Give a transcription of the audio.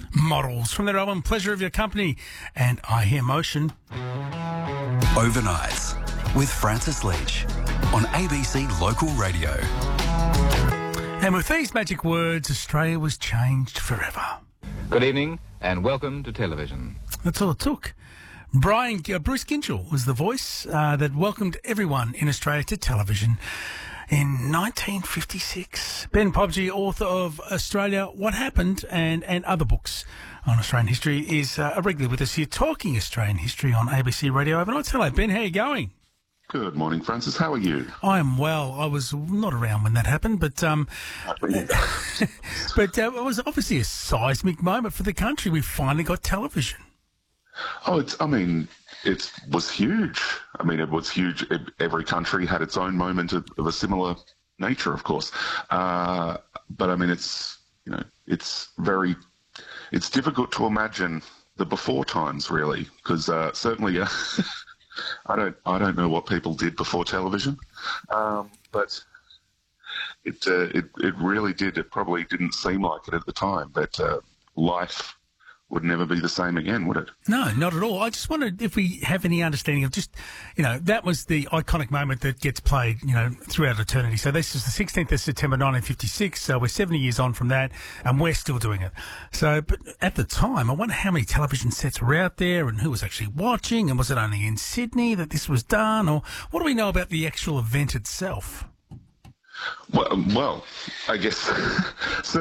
Models from their album Pleasure of Your Company and I Hear Motion. Overnights with Francis Leach on ABC Local Radio. And with these magic words, Australia was changed forever. Good evening and welcome to television. That's all it took. Bruce Gyngell was the voice that welcomed everyone in Australia to television in 1956. Ben Pobji, author of Australia, What Happened, and other books on Australian history, is regularly with us here talking Australian history on ABC Radio Overnights. Hello, Ben. How are you going? Good morning, Francis. How are you? I am well. I was not around when that happened, but but it was obviously a seismic moment for the country. We finally got television. Oh, it was huge. I mean, it was huge. Every country had its own moment of a similar nature, of course. But I mean, it's difficult to imagine the before times, really, because certainly I don't know what people did before television, but it really did. It probably didn't seem like it at the time, but life would never be the same again, would it? No, not at all. I just wondered if we have any understanding of just, that was the iconic moment that gets played, throughout eternity. So this is the 16th of September 1956. So we're 70 years on from that, and we're still doing it. So, but at the time, I wonder how many television sets were out there and who was actually watching, and was it only in Sydney that this was done, or what do we know about the actual event itself? Well, I guess